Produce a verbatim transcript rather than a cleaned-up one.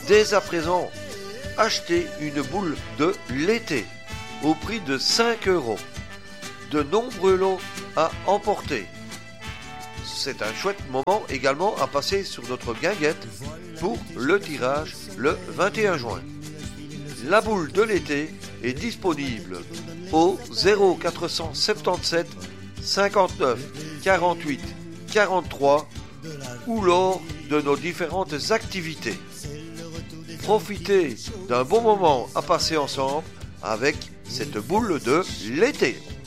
Dès à présent, achetez une boule de l'été au prix de cinq euros. De nombreux lots à emporter. C'est un chouette moment également à passer sur notre guinguette pour le tirage le vingt et un juin. La boule de l'été est disponible au zéro quatre cent soixante-dix-sept cinquante-neuf quarante-huit quarante-trois ou lors de nos différentes activités. Profitez d'un bon moment à passer ensemble avec cette boule de l'été.